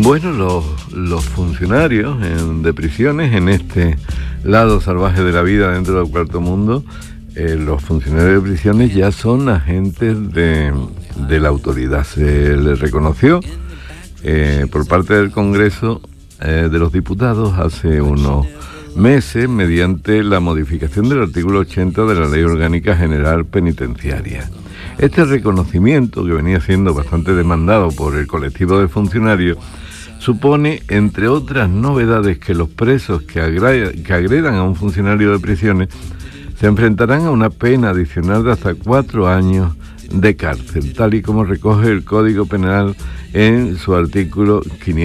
Bueno, los funcionarios de prisiones, en este lado salvaje de la vida dentro del cuarto mundo, los funcionarios de prisiones ya son agentes de la autoridad. Se les reconoció por parte del Congreso de los Diputados hace unos meses mediante la modificación del artículo 80 de la Ley Orgánica General Penitenciaria. Este reconocimiento, que venía siendo bastante demandado por el colectivo de funcionarios, supone, entre otras novedades, que los presos que agredan a un funcionario de prisiones se enfrentarán a una pena adicional de hasta 4 años de cárcel, tal y como recoge el Código Penal en su artículo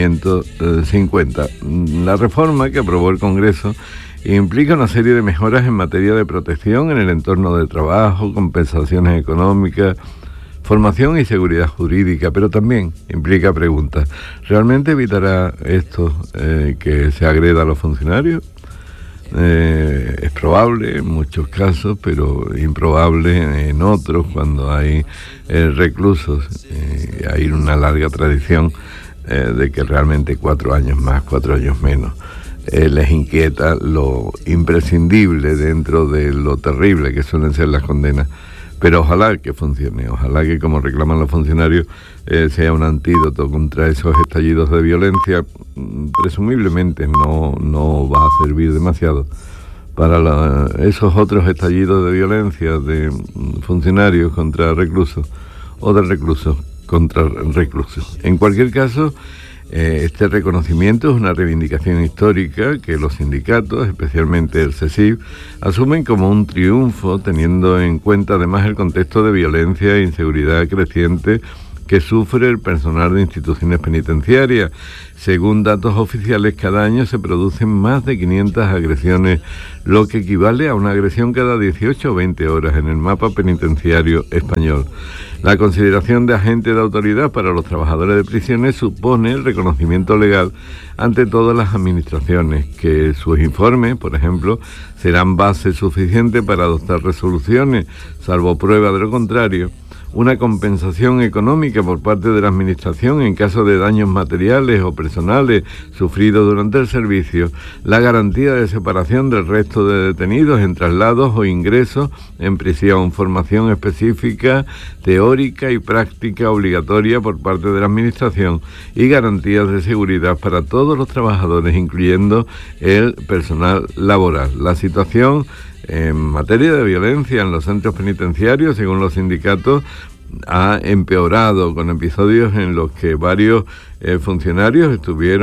550. La reforma que aprobó el Congreso implica una serie de mejoras en materia de protección en el entorno de trabajo, compensaciones económicas, formación y seguridad jurídica, pero también implica preguntas. ¿Realmente evitará esto que se agreda a los funcionarios? Es probable en muchos casos, pero improbable en otros, cuando hay reclusos. Hay una larga tradición de que realmente 4 años más, 4 años menos, les inquieta lo imprescindible dentro de lo terrible que suelen ser las condenas. Pero ojalá que funcione, ojalá que, como reclaman los funcionarios, sea un antídoto contra esos estallidos de violencia. Presumiblemente no va a servir demasiado para esos otros estallidos de violencia de funcionarios contra reclusos o de reclusos contra reclusos. En cualquier caso, este reconocimiento es una reivindicación histórica que los sindicatos, especialmente el CESIF, asumen como un triunfo, teniendo en cuenta además el contexto de violencia e inseguridad creciente que sufre el personal de instituciones penitenciarias. Según datos oficiales, cada año se producen más de 500 agresiones, lo que equivale a una agresión cada 18 o 20 horas en el mapa penitenciario español. La consideración de agente de autoridad para los trabajadores de prisiones supone el reconocimiento legal ante todas las administraciones, que sus informes, por ejemplo, serán base suficiente para adoptar resoluciones, salvo prueba de lo contrario. Una compensación económica por parte de la Administración en caso de daños materiales o personales sufridos durante el servicio, la garantía de separación del resto de detenidos en traslados o ingresos en prisión, formación específica, teórica y práctica obligatoria por parte de la Administración y garantías de seguridad para todos los trabajadores, incluyendo el personal laboral. La situación en materia de violencia en los centros penitenciarios, según los sindicatos, ha empeorado, con episodios en los que varios funcionarios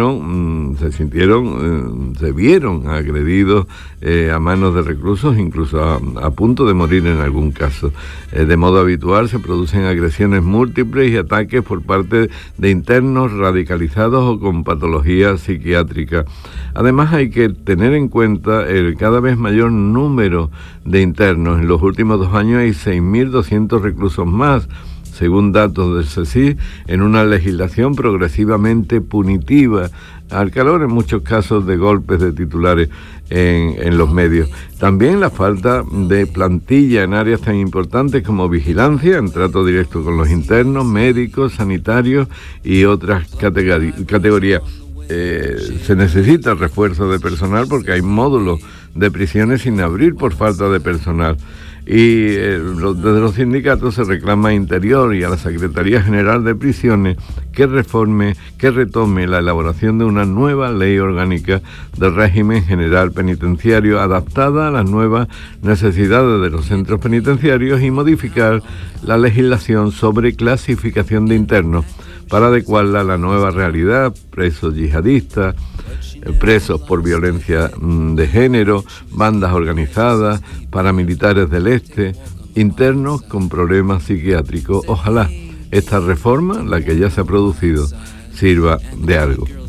se vieron agredidos a manos de reclusos, incluso a punto de morir en algún caso. De modo habitual se producen agresiones múltiples y ataques por parte de internos radicalizados o con patología psiquiátrica. Además, hay que tener en cuenta el cada vez mayor número de internos. En los últimos 2 años hay 6.200 reclusos más, según datos del CESIF, en una legislación progresivamente punitiva, al calor en muchos casos de golpes de titulares en los medios. También la falta de plantilla en áreas tan importantes como vigilancia, en trato directo con los internos, médicos, sanitarios y otras categorías. Se necesita refuerzo de personal porque hay módulos de prisiones sin abrir por falta de personal. Y desde los sindicatos se reclama a Interior y a la Secretaría General de Prisiones que retome la elaboración de una nueva ley orgánica del régimen general penitenciario adaptada a las nuevas necesidades de los centros penitenciarios y modificar la legislación sobre clasificación de internos para adecuarla a la nueva realidad: presos yihadistas, presos por violencia de género, bandas organizadas, paramilitares del este, internos con problemas psiquiátricos. Ojalá esta reforma, la que ya se ha producido, sirva de algo.